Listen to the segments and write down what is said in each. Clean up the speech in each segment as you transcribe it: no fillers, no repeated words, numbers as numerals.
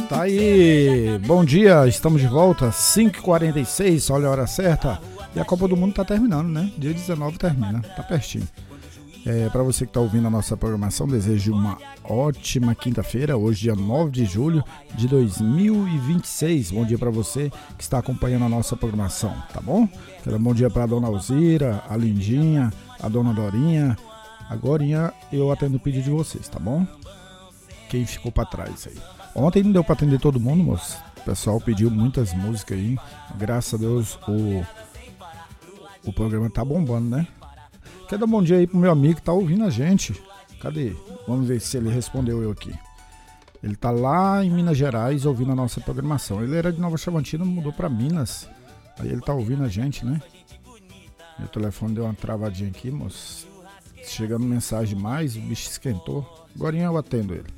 Tá aí, bom dia, estamos de volta, 5h46, olha a hora certa. E a Copa do Mundo tá terminando, né? Dia 19 termina, tá pertinho. Para você que tá ouvindo a nossa programação, desejo uma ótima quinta-feira, hoje dia 9 de julho de 2026. Bom dia para você que está acompanhando a nossa programação, tá bom? Quero bom dia para a dona Alzira, a Lindinha, a dona Dorinha. Agorinha eu atendo o pedido de vocês, tá bom? Quem ficou para trás aí. Ontem não deu para atender todo mundo, moço. O pessoal pediu muitas músicas aí. Graças a Deus o programa tá bombando, né? Quero dar um bom dia aí pro meu amigo que tá ouvindo a gente. Cadê? Vamos ver se ele respondeu eu aqui. Ele tá lá em Minas Gerais ouvindo a nossa programação. Ele era de Nova Chavantina, mudou para Minas. Aí ele tá ouvindo a gente, né? Meu telefone deu uma travadinha aqui, moço. Chegando mensagem mais, o bicho esquentou. Agora eu atendo ele.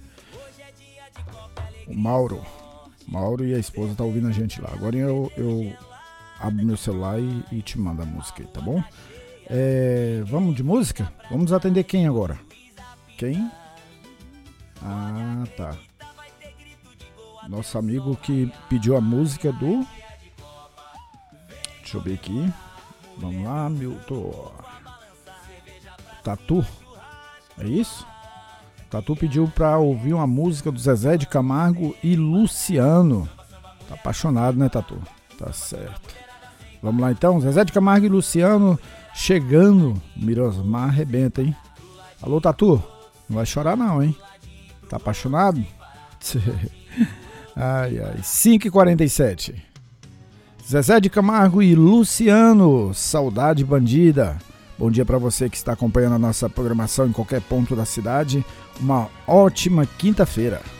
O Mauro e a esposa tá ouvindo a gente lá. Agora eu abro meu celular e te mando a música aí, tá bom? Vamos de música? Vamos atender quem agora? Quem? Ah, tá. Nosso amigo que pediu a música do... Deixa eu ver aqui. Vamos lá, Milton. Tatu. É isso? Tatu pediu pra ouvir uma música do Zezé de Camargo e Luciano. Tá apaixonado, né, Tatu? Tá certo. Vamos lá então, Zezé de Camargo e Luciano chegando. Mirosmar arrebenta, hein? Alô, Tatu? Não vai chorar não, hein? Tá apaixonado? Ai, 5h47. Zezé de Camargo e Luciano, Saudade Bandida. Bom dia para você que está acompanhando a nossa programação em qualquer ponto da cidade. Uma ótima quinta-feira.